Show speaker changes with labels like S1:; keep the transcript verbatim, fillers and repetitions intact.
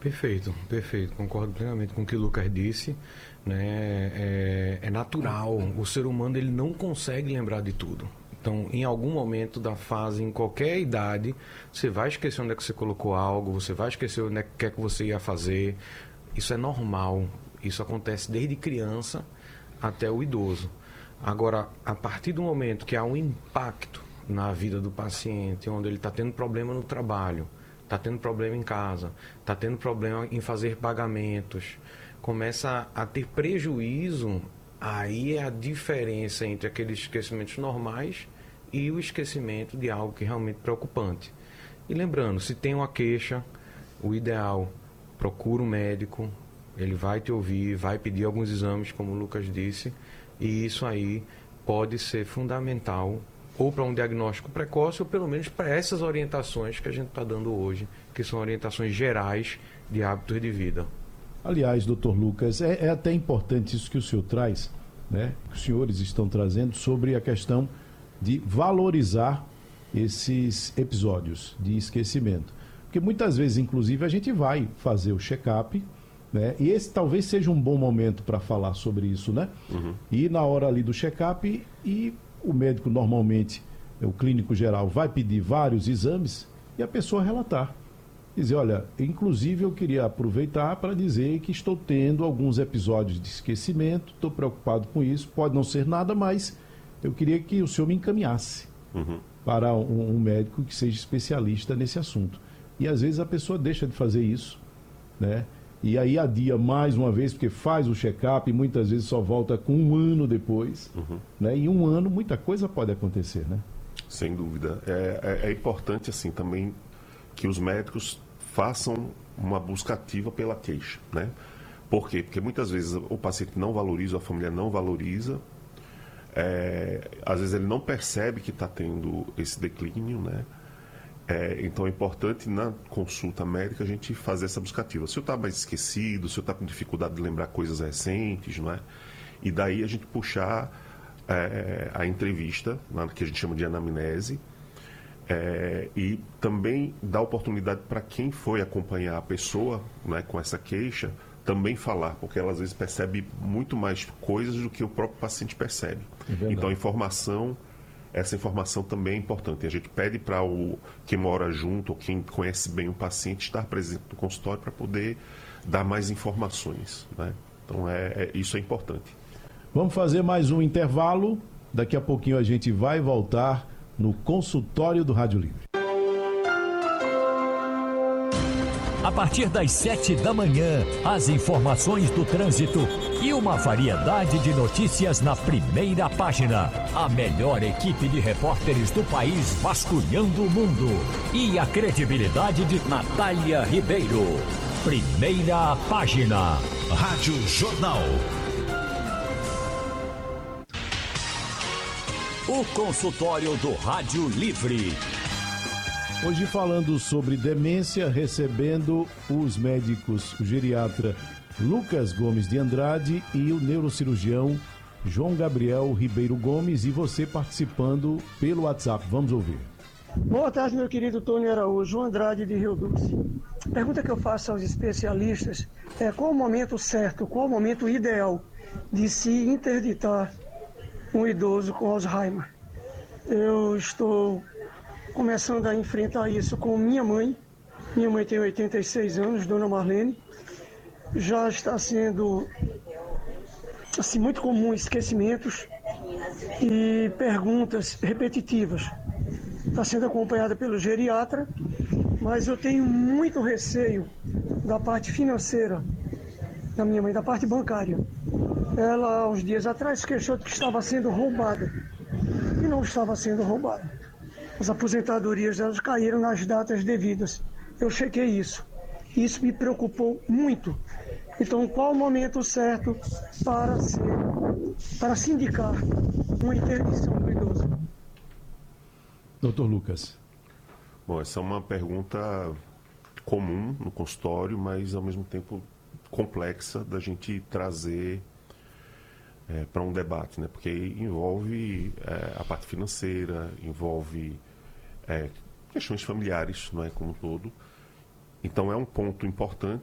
S1: Perfeito, perfeito. Concordo plenamente com o que o Lucas disse. Né? É, é natural. O ser humano ele não consegue lembrar de tudo. Então, em algum momento da fase, em qualquer idade, você vai esquecer onde é que você colocou algo, você vai esquecer onde é que, é que você ia fazer. Isso é normal. Isso acontece desde criança até o idoso. Agora, a partir do momento que há um impacto na vida do paciente, onde ele está tendo problema no trabalho, está tendo problema em casa, está tendo problema em fazer pagamentos, começa a ter prejuízo, aí é a diferença entre aqueles esquecimentos normais e o esquecimento de algo que é realmente preocupante. E lembrando, se tem uma queixa, o ideal, procura um médico, ele vai te ouvir, vai pedir alguns exames, como o Lucas disse, e isso aí pode ser fundamental ou para um diagnóstico precoce, ou pelo menos para essas orientações que a gente está dando hoje, que são orientações gerais de hábitos de vida.
S2: Aliás, doutor Lucas, é, é até importante isso que o senhor traz, né, que os senhores estão trazendo sobre a questão de valorizar esses episódios de esquecimento. Porque muitas vezes, inclusive, a gente vai fazer o check-up, né, e esse talvez seja um bom momento para falar sobre isso, né? Uhum. E na hora ali do check-up, e o médico normalmente, o clínico geral, vai pedir vários exames e a pessoa relatar. Dizer, olha, inclusive eu queria aproveitar para dizer que estou tendo alguns episódios de esquecimento, estou preocupado com isso, pode não ser nada, mas eu queria que o senhor me encaminhasse uhum. para um, um médico que seja especialista nesse assunto. E às vezes a pessoa deixa de fazer isso, né? E aí adia mais uma vez, porque faz o check-up e muitas vezes só volta com um ano depois. Uhum. Né? E em um ano muita coisa pode acontecer, né?
S3: Sem dúvida. É, é, é importante, assim, também que os médicos façam uma busca ativa pela queixa, né? Por quê? Porque muitas vezes o paciente não valoriza, a família não valoriza. É, às vezes ele não percebe que está tendo esse declínio, né? É, então é importante na consulta médica a gente fazer essa busca ativa. Se eu está mais esquecido, se eu está com dificuldade de lembrar coisas recentes, não é? E daí a gente puxar é, a entrevista, né, que a gente chama de anamnese, é, e também dar oportunidade para quem foi acompanhar a pessoa, né, com essa queixa, também falar, porque ela às vezes percebe muito mais coisas do que o próprio paciente percebe. É então a informação... Essa informação também é importante. A gente pede para o quem mora junto ou quem conhece bem o paciente estar presente no consultório para poder dar mais informações, né? Então, é, é, isso é importante.
S2: Vamos fazer mais um intervalo. Daqui a pouquinho a gente vai voltar no consultório do Rádio Livre.
S4: A partir das sete da manhã, as informações do trânsito e uma variedade de notícias na primeira página. A melhor equipe de repórteres do país vasculhando o mundo. E a credibilidade de Natália Ribeiro. Primeira página. Rádio Jornal. O consultório do Rádio Livre.
S2: Hoje falando sobre demência, recebendo os médicos, o geriatra Lucas Gomes de Andrade e o neurocirurgião João Gabriel Ribeiro Gomes, e você participando pelo WhatsApp. Vamos ouvir.
S5: Boa tarde, meu querido Tony Araújo, João Andrade de Rio Doce. A pergunta que eu faço aos especialistas é qual o momento certo, qual o momento ideal de se interditar um idoso com Alzheimer. Eu estou começando a enfrentar isso com minha mãe. Minha mãe tem oitenta e seis anos, dona Marlene. Já está sendo assim, muito comum esquecimentos e perguntas repetitivas. Está sendo acompanhada pelo geriatra, mas eu tenho muito receio da parte financeira da minha mãe, da parte bancária. Ela, há uns dias atrás, queixou de que estava sendo roubada. E não estava sendo roubada. As aposentadorias delas caíram nas datas devidas. Eu chequei isso. Isso me preocupou muito. Então, qual o momento certo para, ser, para se indicar uma interdição do idoso?
S2: doutor Lucas.
S3: Bom, essa é uma pergunta comum no consultório, mas ao mesmo tempo complexa da gente trazer é, para um debate, né? Porque envolve é, a parte financeira, envolve é, questões familiares, não é, como um todo. Então é um ponto importante